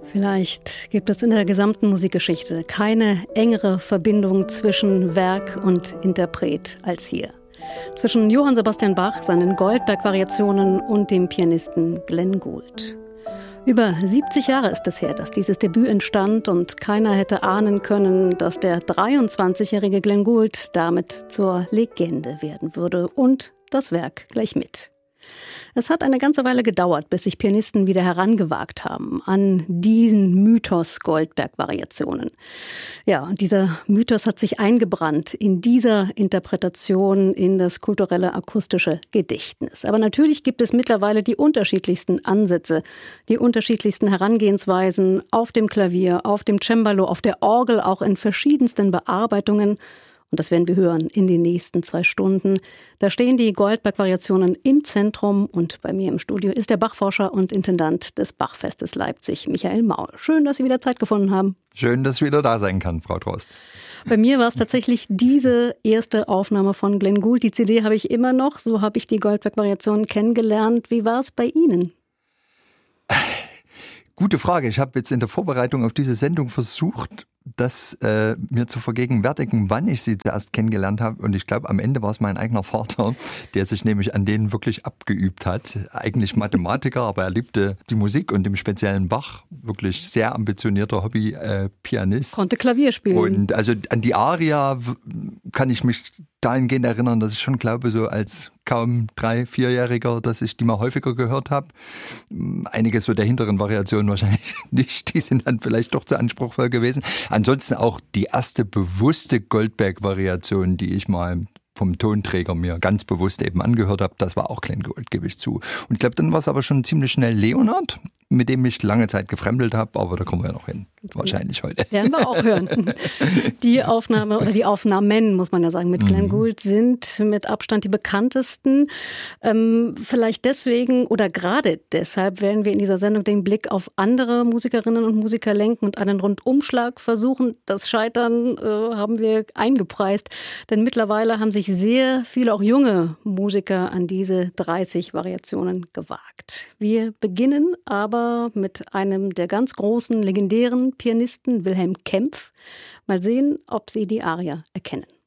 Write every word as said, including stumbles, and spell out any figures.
Vielleicht gibt es in der gesamten Musikgeschichte keine engere Verbindung zwischen Werk und Interpret als hier. Zwischen Johann Sebastian Bach, seinen Goldberg-Variationen und dem Pianisten Glenn Gould. Über siebzig Jahre ist es her, dass dieses Debüt entstand und keiner hätte ahnen können, dass der dreiundzwanzigjährige Glenn Gould damit zur Legende werden würde und das Werk gleich mit. Es hat eine ganze Weile gedauert, bis sich Pianisten wieder herangewagt haben an diesen Mythos Goldberg-Variationen. Ja, und dieser Mythos hat sich eingebrannt in dieser Interpretation in das kulturelle akustische Gedächtnis. Aber natürlich gibt es mittlerweile die unterschiedlichsten Ansätze, die unterschiedlichsten Herangehensweisen auf dem Klavier, auf dem Cembalo, auf der Orgel, auch in verschiedensten Bearbeitungen. Und das werden wir hören in den nächsten zwei Stunden. Da stehen die Goldberg-Variationen im Zentrum und bei mir im Studio ist der Bachforscher und Intendant des Bachfestes Leipzig, Michael Maul. Schön, dass Sie wieder Zeit gefunden haben. Schön, dass ich wieder da sein kann, Frau Trost. Bei mir war es tatsächlich diese erste Aufnahme von Glenn Gould. Die C D habe ich immer noch, so habe ich die Goldberg-Variationen kennengelernt. Wie war es bei Ihnen? Gute Frage. Ich habe jetzt in der Vorbereitung auf diese Sendung versucht, das äh, mir zu vergegenwärtigen, wann ich sie zuerst kennengelernt habe. Und ich glaube, am Ende war es mein eigener Vater, der sich nämlich an denen wirklich abgeübt hat. Eigentlich Mathematiker, aber er liebte die Musik und im speziellen Bach. Wirklich sehr ambitionierter Hobby-Pianist. Konnte Klavier spielen. Und also an die Aria kann ich mich dahingehend erinnern, dass ich schon glaube, so als kaum drei-, vierjähriger, dass ich die mal häufiger gehört habe. Einige so der hinteren Variationen wahrscheinlich nicht, die sind dann vielleicht doch zu anspruchsvoll gewesen. Ansonsten auch die erste bewusste Goldberg-Variation, die ich mal vom Tonträger mir ganz bewusst eben angehört habe, das war auch Glenn Gould, gebe ich zu. Und ich glaube, dann war es aber schon ziemlich schnell Leonard, mit dem ich lange Zeit gefremdelt habe, aber da kommen wir ja noch hin, wahrscheinlich heute. Werden wir auch hören. Die Aufnahme oder die Aufnahmen, muss man ja sagen, mit Glenn Gould sind mit Abstand die bekanntesten. Ähm, vielleicht deswegen oder gerade deshalb werden wir in dieser Sendung den Blick auf andere Musikerinnen und Musiker lenken und einen Rundumschlag versuchen. Das Scheitern äh, haben wir eingepreist, denn mittlerweile haben sich sehr viele, auch junge Musiker an diese dreißig Variationen gewagt. Wir beginnen aber mit einem der ganz großen, legendären Pianisten, Wilhelm Kempff. Mal sehen, ob Sie die Aria erkennen.